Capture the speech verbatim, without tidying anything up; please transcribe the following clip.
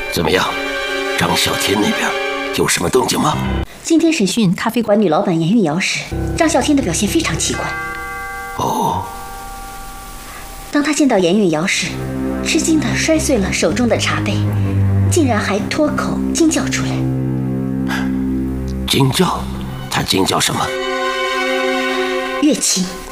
怎么样，张小天那边有什么动静吗？ 今天审讯咖啡馆女老板严韵瑶时，张小天的表现非常奇怪。 哦。 当他见到严韵瑶时，吃惊地摔碎了手中的茶杯，竟然还脱口惊叫出来。 惊叫？他惊叫什么？ 月琴